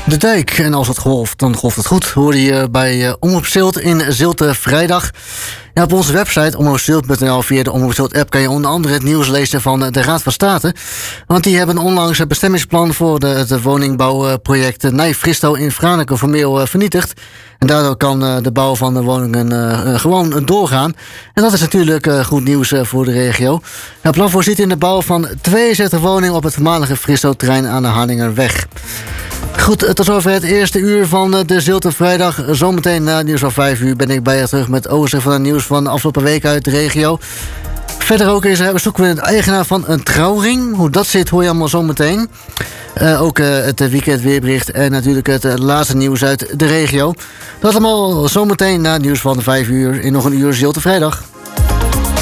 De dijk. En als het golft, dan golft het goed. Hoorde je bij Omroep Zilt in Zilte vrijdag. Ja, op onze website omroepzilt.nl via de Omroep Zilt app kan je onder andere het nieuws lezen van de Raad van State. Want die hebben onlangs het bestemmingsplan voor het woningbouwproject Nijfristo in Franeker formeel vernietigd. En daardoor kan de bouw van de woningen gewoon doorgaan. En dat is natuurlijk goed nieuws voor de regio. Het plan voorziet in de bouw van 62 woningen op het voormalige Fristo-terrein aan de Harningerweg. Goed, tot zover het eerste uur van de Zilte Vrijdag. Zometeen na het nieuws van 5 uur ben ik bij je terug met overzicht van het nieuws van de afgelopen week uit de regio. Verder ook zoeken we de eigenaar van een trouwring. Hoe dat zit hoor je allemaal zometeen. Ook het weekendweerbericht en natuurlijk het laatste nieuws uit de regio. Dat allemaal zometeen na het nieuws van 5 uur in nog een uur Zilte Vrijdag.